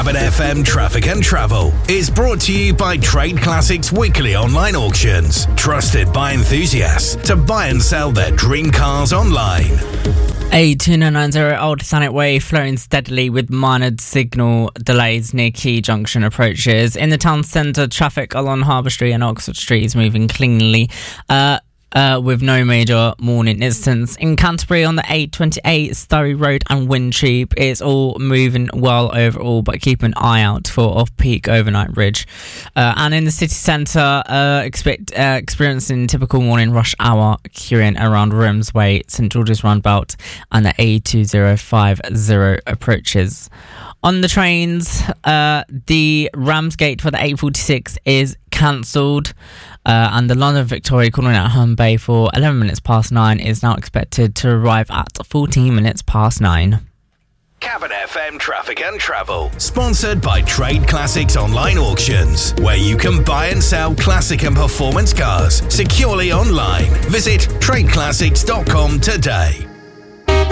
Cabin FM Traffic and Travel is brought to you by Trade Classics Weekly Online Auctions, trusted by enthusiasts to buy and sell their dream cars online. A2990 Old Thanet Way flowing steadily with minor signal delays near Key Junction approaches. In the town centre, traffic along Harbour Street and Oxford Street is moving cleanly. With no major morning incidents. In Canterbury on the A28, Surrey Road and Windcheap, it's all moving well overall, but keep an eye out for off-peak overnight ridge. And in the city centre, experiencing typical morning rush hour queuing around Ramsway, St George's Roundabout and the A2050 approaches. On the trains, the Ramsgate for the 846 is cancelled. And the London Victoria calling at Herne Bay for 11 minutes past 9 is now expected to arrive at 14 minutes past 9. Cabin FM Traffic and Travel, sponsored by Trade Classics Online Auctions, where you can buy and sell classic and performance cars securely online. Visit tradeclassics.com today.